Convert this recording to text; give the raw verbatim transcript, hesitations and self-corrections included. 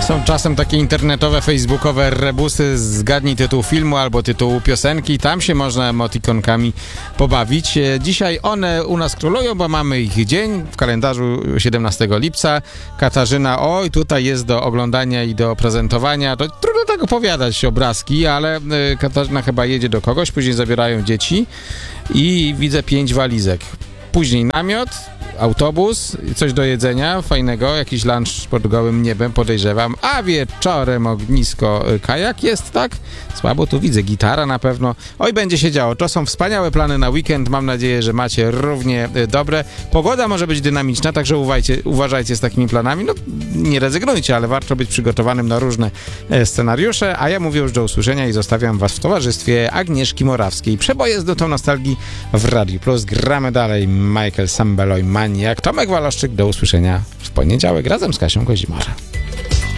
Są czasem takie internetowe, facebookowe rebusy, zgadnij tytuł filmu albo tytuł piosenki, tam się można emotikonkami pobawić. Dzisiaj one u nas królują, bo mamy ich dzień w kalendarzu siedemnastego lipca. Katarzyna, oj, tutaj jest do oglądania i do prezentowania. To trudno tak opowiadać obrazki, ale Katarzyna chyba jedzie do kogoś, później zabierają dzieci i widzę pięć walizek. Później namiot, autobus, coś do jedzenia fajnego, jakiś lunch pod gołym niebem, podejrzewam, a wieczorem ognisko, kajak jest, tak? Słabo tu widzę, gitara na pewno. Oj, będzie się działo. To są wspaniałe plany na weekend. Mam nadzieję, że macie równie dobre. Pogoda może być dynamiczna, także uwajcie, uważajcie z takimi planami. No, nie rezygnujcie, ale warto być przygotowanym na różne scenariusze. A ja mówię już do usłyszenia i zostawiam was w towarzystwie Agnieszki Morawskiej. Przeboje z nutą nostalgii w Radiu Plus. Gramy dalej. Michael Sambeloj, Maniak, Tomek Waloszczyk. Do usłyszenia w poniedziałek razem z Kasią Kozimar.